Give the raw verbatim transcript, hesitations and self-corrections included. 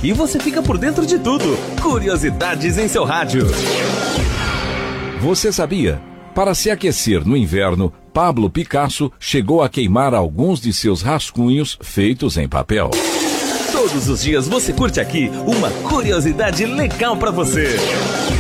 e você fica por dentro de tudo. Curiosidades em seu rádio. Você sabia? Para se aquecer no inverno, Pablo Picasso chegou a queimar alguns de seus rascunhos feitos em papel. Todos os dias você curte aqui uma curiosidade legal para você.